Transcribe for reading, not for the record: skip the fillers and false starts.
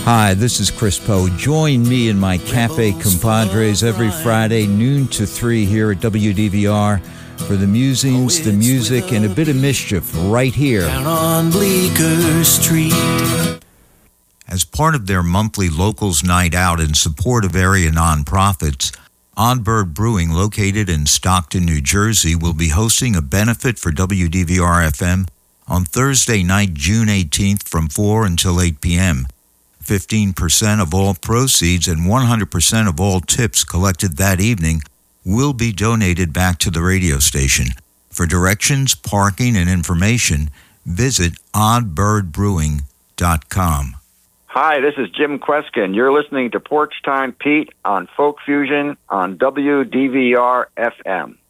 Hi, this is Chris Poe. Join me and my Cafe Compadres every Friday, noon to 3 here at WDVR for the musings, the music, and a bit of mischief right here. Down on Bleecker Street. As part of their monthly Locals Night Out in support of area nonprofits, Oddbird Brewing, located in Stockton, New Jersey, will be hosting a benefit for WDVR-FM on Thursday night, June 18th from 4 until 8 p.m. 15% of all proceeds and 100% of all tips collected that evening will be donated back to the radio station. For directions, parking, and information, visit oddbirdbrewing.com. Hi, this is Jim Kweskin. You're listening to Porch Time Pete on Folk Fusion on WDVR-FM.